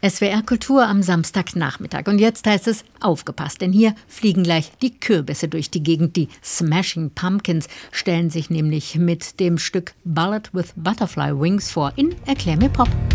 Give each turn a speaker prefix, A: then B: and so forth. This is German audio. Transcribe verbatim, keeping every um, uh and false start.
A: S W R Kultur am Samstagnachmittag. Und jetzt heißt es, aufgepasst, denn hier fliegen gleich die Kürbisse durch die Gegend. Die Smashing Pumpkins stellen sich nämlich mit dem Stück Ballad with Butterfly Wings vor in Erklär mir Pop.